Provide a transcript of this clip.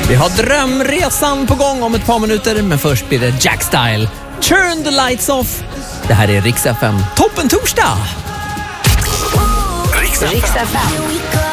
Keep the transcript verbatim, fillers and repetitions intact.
Vi har drömresan på gång om ett par minuter, men först blir det Jack Style. Turn the lights off. Det här är Rix F M. Toppen torsdag! Rix F M.